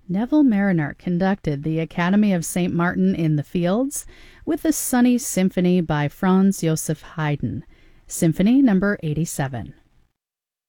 Neville Marriner conducted the Academy of St. Martin in the Fields with the Sunny Symphony by Franz Joseph Haydn, Symphony No. 87.